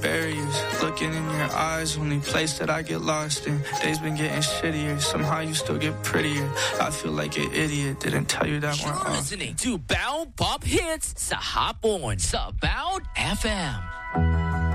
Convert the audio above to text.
barriers. Looking in your eyes, only place that I get lost in. Days been getting shittier, somehow you still get prettier. I feel like an idiot, didn't tell you that one You're listening to Bound Pop Hits sa hapon sa Bound FM.